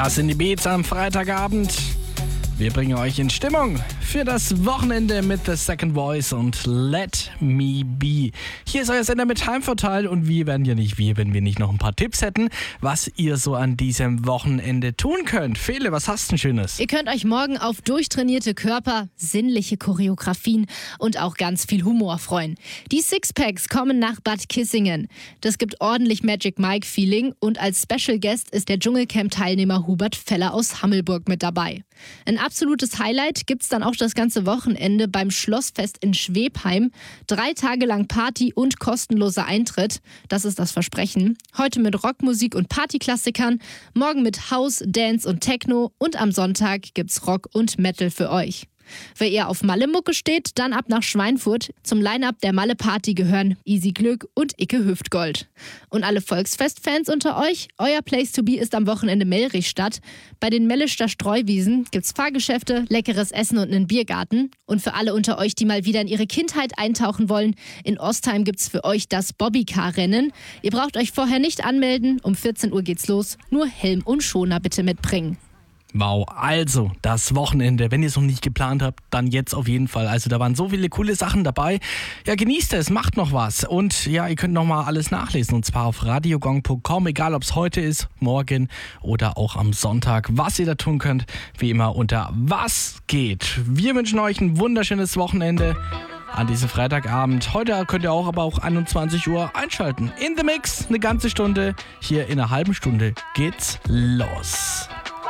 Das sind die Beats am Freitagabend. Wir bringen euch in Stimmung für das Wochenende mit The Second Voice und Let Me Be. Hier ist euer Sender mit Heimvorteil und wir wären ja nicht wir, wenn wir nicht noch ein paar Tipps hätten, was ihr so an diesem Wochenende tun könnt. Fele, was hast du denn Schönes? Ihr könnt euch morgen auf durchtrainierte Körper, sinnliche Choreografien und auch ganz viel Humor freuen. Die Sixpacks kommen nach Bad Kissingen. Das gibt ordentlich Magic Mike Feeling und als Special Guest ist der Dschungelcamp-Teilnehmer Hubert Feller aus Hammelburg mit dabei. Ein absolutes Highlight gibt's dann auch das ganze Wochenende beim Schlossfest in Schwebheim. 3 Tage lang Party und kostenloser Eintritt. Das ist das Versprechen. Heute mit Rockmusik und Partyklassikern, morgen mit House, Dance und Techno und am Sonntag gibt's Rock und Metal für euch. Wer eher auf Malle-Mucke steht, dann ab nach Schweinfurt. Zum Line-Up der Malle-Party gehören Easy Glück und Icke Hüftgold. Und alle Volksfest-Fans unter euch, euer Place to be ist am Wochenende Mellrichstadt. Bei den Mellischter Streuwiesen gibt's Fahrgeschäfte, leckeres Essen und einen Biergarten. Und für alle unter euch, die mal wieder in ihre Kindheit eintauchen wollen, in Ostheim gibt's für euch das Bobbycar-Rennen. Ihr braucht euch vorher nicht anmelden, um 14 Uhr geht's los. Nur Helm und Schoner bitte mitbringen. Wow, also das Wochenende, wenn ihr es noch nicht geplant habt, dann jetzt auf jeden Fall. Also da waren so viele coole Sachen dabei. Ja, genießt es, macht noch was. Und ja, ihr könnt nochmal alles nachlesen und zwar auf radiogong.com, egal ob es heute ist, morgen oder auch am Sonntag. Was ihr da tun könnt, wie immer unter was geht. Wir wünschen euch ein wunderschönes Wochenende an diesem Freitagabend. Heute könnt ihr aber auch 21 Uhr einschalten. In the Mix, eine ganze Stunde. Hier in einer halben Stunde geht's los.